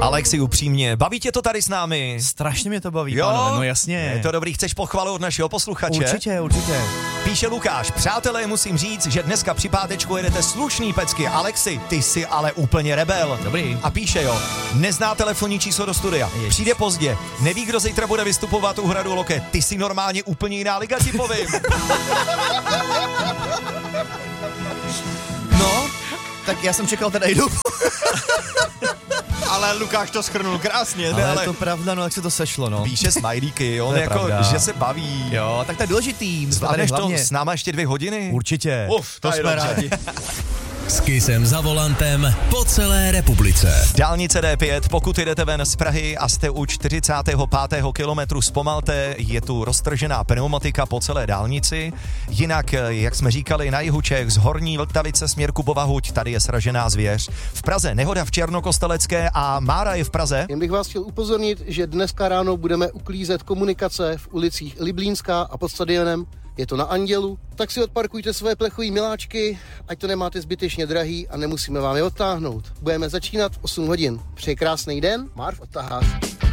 Alexi, upřímně, baví tě to tady s námi? Strašně mě to baví, jo? pánové, no jasně. Je to dobrý, chceš pochvalu od našeho posluchače? Určitě. Píše Lukáš, přátelé, musím říct, že dneska při pátečku jedete slušný pecky. Alexi, ty jsi ale úplně rebel. Dobrý. A píše, jo, nezná telefonní číslo do studia, přijde pozdě, neví, kdo zítra bude vystupovat u Hradu Loket, ty jsi normálně úplně jiná liga, ti povím. No, tak já jsem čekal teda jdu. Ale Lukáš to shrnul krásně, ale ale je to pravda, no jak se to sešlo, no. píše smajlíky, on To je jako, pravda. že se baví. Jo, tak to je důležitý. Zvládneš to s náma ještě 2 hodiny? Určitě. To jsme dobře. rádi. S Kissem za volantem po celé republice. Dálnice D5, pokud jdete ven z Prahy a jste u 45. kilometru, zpomalte, je tu roztržená pneumatika po celé dálnici. Jinak, jak jsme říkali, na jihu Čech z Horní Vltavice směr Kubova Huť, tady je sražená zvěř. V Praze nehoda v Černokostelecké a Mára je v Praze. Jen bych vás chtěl upozornit, že dneska ráno budeme uklízet komunikace v ulicích Liblínská a pod stadionem. Je to na Andělu, tak si odparkujte své plechové miláčky, ať to nemáte zbytečně drahý a nemusíme vám je odtáhnout. Budeme začínat v 8 hodin. Přeji krásný den, Marv Odtahář.